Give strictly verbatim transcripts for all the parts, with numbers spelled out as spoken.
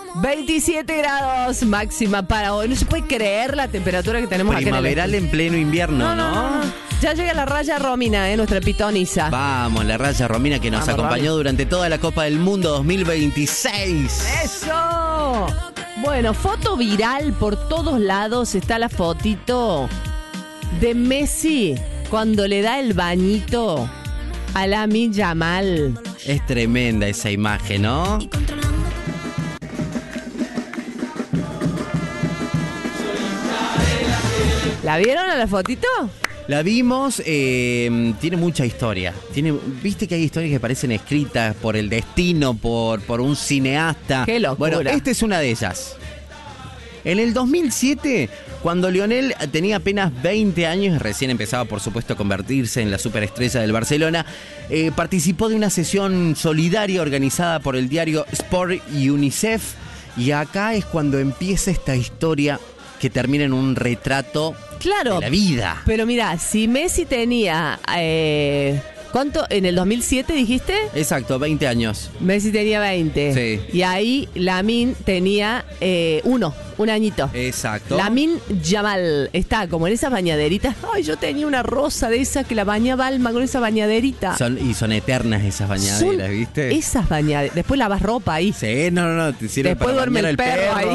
veintisiete grados máxima para hoy. No se puede creer la temperatura que tenemos acá. Primaveral en, en pleno invierno, no, no, ¿no? no, no. Ya llega la raya Romina, eh, nuestra pitoniza. Vamos, la raya Romina que nos Vamos, acompañó Romy. durante toda la Copa del Mundo dos mil veintiséis. ¡Eso! Bueno, foto viral por todos lados. Está la fotito de Messi cuando le da el bañito a Lamine Yamal. Es tremenda esa imagen, ¿no? ¿La vieron a la fotito? La vimos, eh, tiene mucha historia. Tiene, viste que hay historias que parecen escritas por el destino, por, por un cineasta. ¡Qué locura! Bueno, esta es una de ellas. En el dos mil siete, cuando Lionel tenía apenas veinte años, recién empezaba por supuesto a convertirse en la superestrella del Barcelona, eh, participó de una sesión solidaria organizada por el diario Sport y UNICEF. Y acá es cuando empieza esta historia que termina en un retrato Claro, de la vida. Pero mira, si Messi tenía... Eh, ¿Cuánto? ¿En el dos mil siete dijiste? Exacto, veinte años. Messi tenía veinte. Sí. Y ahí Lamine tenía eh, uno, un añito. Exacto. Lamine Yamal está como en esas bañaderitas. Ay, yo tenía una rosa de esa que la bañaba Alma con esa bañaderita. Son, y son eternas esas bañaderas, Son ¿viste? Esas bañaderas. Después lavas ropa ahí. Sí, no, no, no. Te sirve Después para duerme bañar el perro, ahí.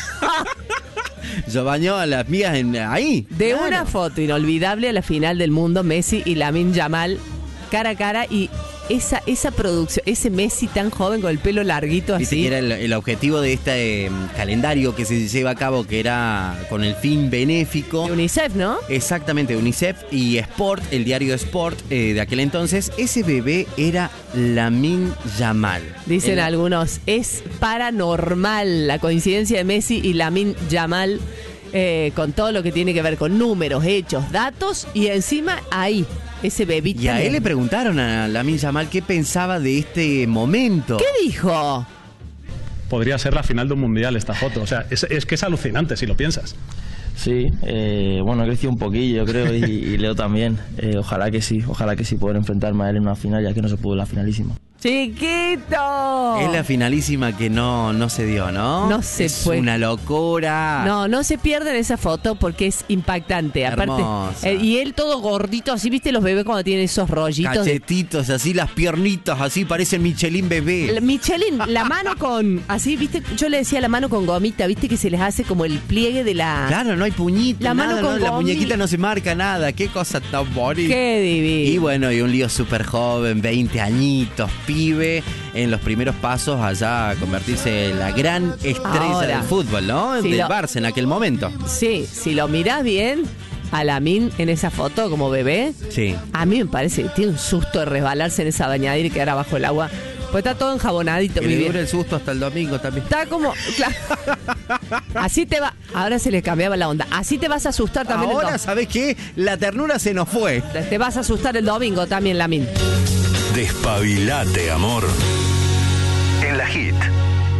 Yo baño a las mías en, ahí. De Claro. una foto inolvidable a la final del mundo, Messi y Lamine Yamal cara a cara, y esa, esa producción, ese Messi tan joven con el pelo larguito Viste así. que era el, el objetivo de este eh, calendario que se lleva a cabo, que era con el fin benéfico. De UNICEF, ¿no? Exactamente, UNICEF y Sport, el diario Sport eh, de aquel entonces. Ese bebé era Lamine Yamal. Dicen El- algunos, es paranormal la coincidencia de Messi y Lamine Yamal eh, con todo lo que tiene que ver con números, hechos, datos, y encima ahí, ese bebito. Y a él le preguntaron a Lamine Yamal qué pensaba de este momento. ¿Qué dijo? Podría ser la final de un mundial esta foto. O sea, es, es que es alucinante si lo piensas. Sí, eh, bueno, he crecido un poquillo, yo creo, y, y Leo también. Eh, ojalá que sí, ojalá que sí poder enfrentarme a él en una final, ya que no se pudo en la finalísima. ¡Chiquito! Es la finalísima que no, no se dio, ¿no? No se es fue. una locura. No, no se pierden esa foto porque es impactante. Aparte, Hermosa. eh, y él todo gordito, así, ¿viste los bebés cuando tienen esos rollitos? de- Cachetitos, así las piernitas, así parecen Michelin bebé. La- Michelin, la mano con, así, ¿viste? Yo le decía la mano con gomita, ¿viste? Que se les hace como el pliegue de la... Claro, no hay puñito, La nada, mano con no, la gomi. muñequita no se marca nada. Qué cosa tan bonita. ¡Qué divino! Y bueno, y un lío súper joven, veinte añitos, pibe, en los primeros pasos allá a convertirse en la gran estrella Ahora, del fútbol, ¿no? si del lo- Barça en aquel momento. Sí, si lo mirás bien, a Lamine en esa foto como bebé, Sí. a mí me parece que tiene un susto de resbalarse en esa bañadera y quedar abajo del agua. Pues está todo enjabonadito, Que mi le bien. dure el susto hasta el domingo también. Está como... claro. Así te va... Ahora se le cambiaba la onda. Así te vas a asustar también el Ahora, domingo. ¿sabes qué? La ternura se nos fue. Te vas a asustar el domingo también, Lamine. Despabilate, amor. En la Hit.